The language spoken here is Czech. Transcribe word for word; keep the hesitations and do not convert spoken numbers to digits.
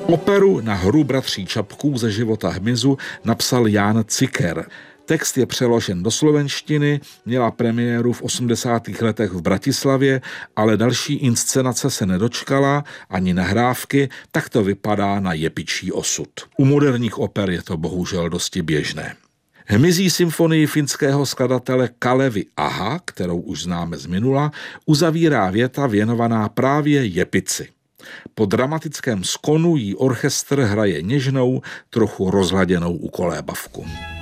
Operu Na hru bratří Čapků ze života hmyzu napsal Jan Ciker. Text je přeložen do slovenštiny, měla premiéru v osmdesátých letech v Bratislavě, ale další inscenace se nedočkala, ani nahrávky, tak to vypadá na jepičí osud. U moderních oper je to bohužel dosti běžné. Hmyzí symfonii finského skladatele Kalevi Aha, kterou už známe z minula, uzavírá věta věnovaná právě jepici. Po dramatickém skonu jí orchestr hraje něžnou, trochu rozladěnou ukolébavku.